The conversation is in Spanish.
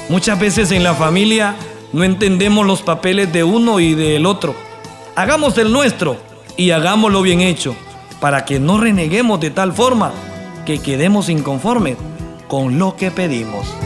Muchas veces en la familia no entendemos los papeles de uno y del otro. Hagamos el nuestro y hagámoslo bien hecho, para que no reneguemos de tal forma que quedemos inconformes con lo que pedimos.